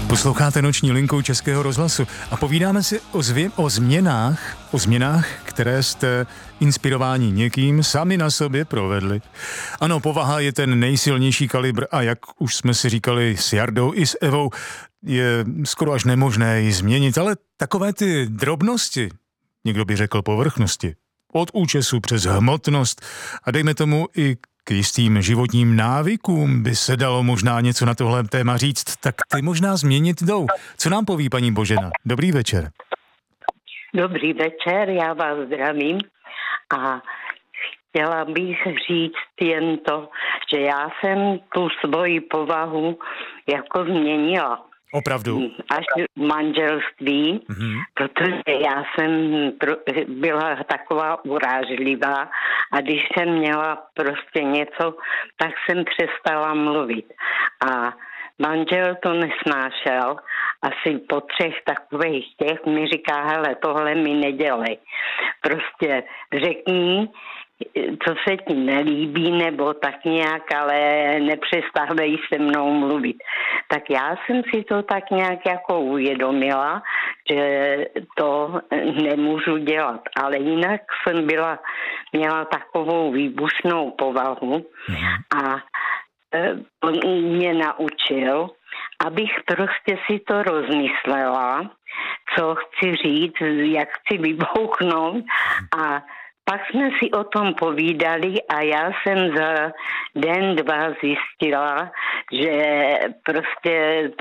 Posloucháte Noční linku Českého rozhlasu a povídáme si o změnách, které jste inspirováni někým sami na sobě provedli. Ano, povaha je ten nejsilnější kalibr a jak už jsme si říkali s Jardou i s Evou, je skoro až nemožné ji změnit, ale takové ty drobnosti, někdo by řekl povrchnosti, od účesu přes hmotnost a dejme tomu i k jistým životním návykům by se dalo možná něco na tohle téma říct, tak ty možná změnit jdou. Co nám poví paní Božena? Dobrý večer. Dobrý večer, já vás zdravím a chtěla bych říct jen to, že já jsem tu svoji povahu jako změnila. Opravdu? Až v manželství, protože já jsem byla taková urážlivá a když jsem měla prostě něco, tak jsem přestala mluvit. A manžel to nesnášel. Asi po 3 takových těch mi říká, hele, tohle mi nedělej. Prostě řekni, co se ti nelíbí, nebo tak nějak, ale nepřestávej se mnou mluvit. Tak já jsem si to tak nějak jako uvědomila, že to nemůžu dělat. Ale jinak jsem měla takovou výbušnou povahu a on mě naučil, abych prostě si to rozmyslela, co chci říct, jak chci vybouchnout a pak jsme si o tom povídali a já jsem za den, 2 zjistila, že prostě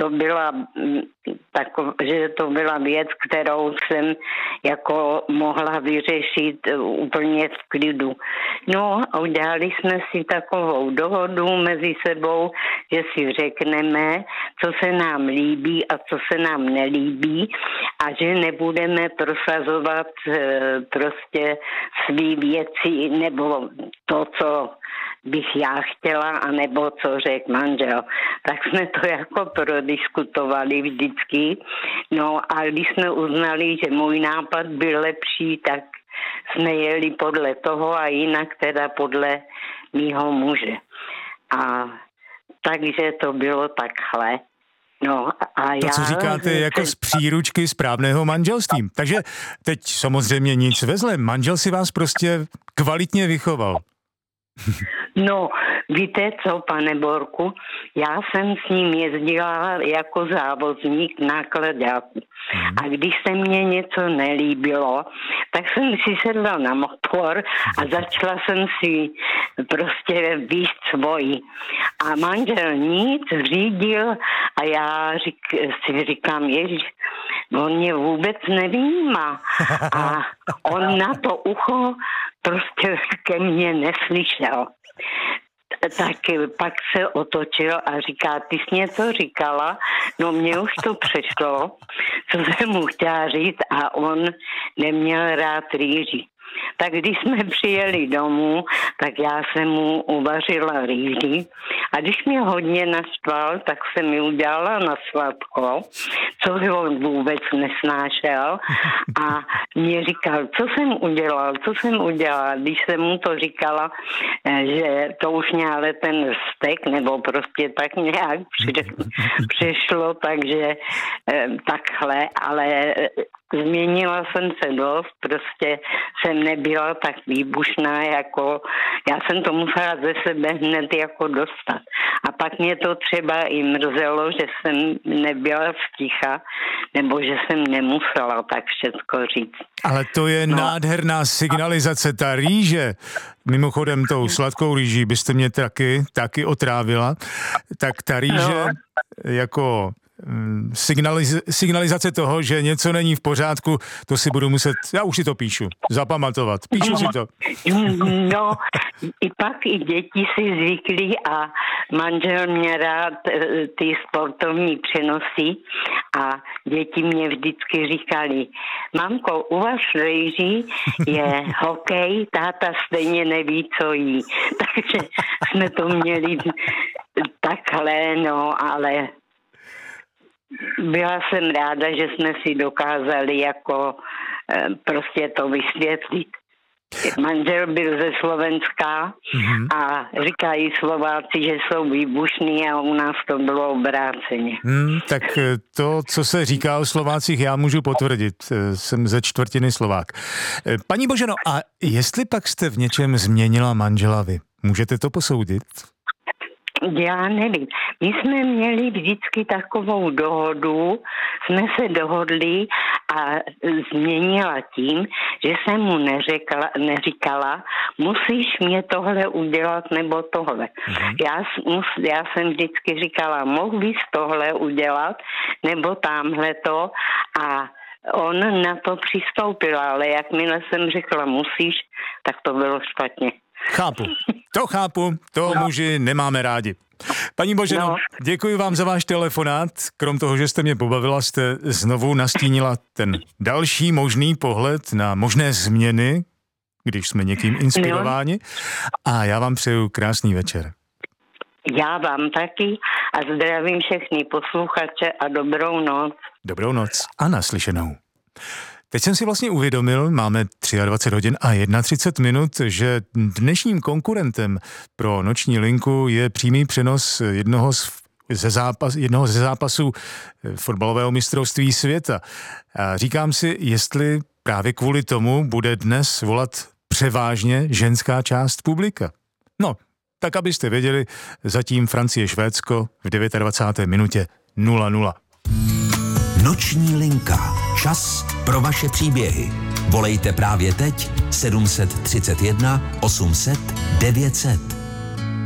to byla věc, kterou jsem jako mohla vyřešit úplně v klidu. No a udělali jsme si takovou dohodu mezi sebou, že si řekneme, co se nám líbí a co se nám nelíbí a že nebudeme prosazovat prostě svý věci nebo to, co bych já chtěla, anebo co řekl manžel. Tak jsme to jako prodiskutovali vždycky. No a když jsme uznali, že můj nápad byl lepší, tak jsme jeli podle toho a jinak teda podle mýho muže. A takže to bylo takhle. No, a to, co říkáte, je jako z příručky správného manželství. Takže teď samozřejmě nic ve zlém. Manžel si vás prostě kvalitně vychoval. No, víte co, pane Borku, já jsem s ním jezdila jako závozník nákladáku. A když se mně něco nelíbilo, tak jsem si sedla na motor a začala jsem si prostě víc svoji. A manžel nic řídil a já si říkám, ježiš, on mě vůbec nevímá. A on na to ucho prostě ke mně neslyšel. Tak pak se otočil a říká, ty jsi něco říkala? No mně už to přešlo, co jsem mu chtěla říct a on neměl rád rýži. Tak když jsme přijeli domů, tak já jsem mu uvařila rýži a když mě hodně naštval, tak jsem mi udělala na sladko, což on vůbec nesnášel a mě říkal, co jsem udělal, když jsem mu to říkala, že to už mě ale ten vztek nebo prostě tak nějak přešlo, takže takhle, ale změnila jsem se dost, prostě jsem nebyla tak výbušná, jako já jsem to musela ze sebe hned jako dostat. A pak mě to třeba i mrzelo, že jsem nebyla sticha, nebo že jsem nemusela tak všecko říct. Ale to je nádherná signalizace, ta rýže. Mimochodem tou sladkou rýží byste mě taky otrávila. Tak ta rýže jako signalizace toho, že něco není v pořádku, to si budu muset, já už si to píšu, zapamatovat. Píšu si to. No, i pak i děti si zvykli a manžel mě rád ty sportovní přenosy a děti mě vždycky říkali, mamko, u vás v rejži je hokej, táta stejně neví, co jí. Takže jsme to měli takhle, no, ale byla jsem ráda, že jsme si dokázali jako prostě to vysvětlit. Manžel byl ze Slovenska a říkají Slováci, že jsou výbušní a u nás to bylo obráceně. Tak to, co se říká o Slovácích, já můžu potvrdit. Jsem ze čtvrtiny Slovák. Paní Boženo, a jestli pak jste v něčem změnila manžela vy, můžete to posoudit? Já nevím. My jsme měli vždycky takovou dohodu, jsme se dohodli a změnila tím, že jsem mu neříkala, musíš mě tohle udělat nebo tohle. Já jsem vždycky říkala, mohl bys tohle udělat nebo tamhleto a on na to přistoupil, ale jakmile jsem řekla musíš, tak to bylo špatně. Chápu, to muži nemáme rádi. Paní Boženo, děkuji vám za váš telefonát. Krom toho, že jste mě pobavila, jste znovu nastínila ten další možný pohled na možné změny, když jsme někým inspirováni. A já vám přeju krásný večer. Já vám taky a zdravím všechny posluchače a dobrou noc. Dobrou noc a naslyšenou. Teď jsem si vlastně uvědomil, máme 23 hodin a 31 minut, že dnešním konkurentem pro noční linku je přímý přenos jednoho ze zápasů fotbalového mistrovství světa. A říkám si, jestli právě kvůli tomu bude dnes volat převážně ženská část publika. No, tak abyste věděli, zatím Francie-Švédsko v 29. minutě 0-0. Noční linka. Čas pro vaše příběhy. Volejte právě teď 731 800 900.